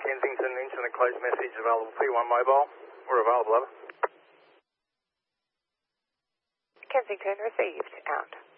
Kensington, incident closed message available, P1 mobile. We're available, over. Kensington received, out.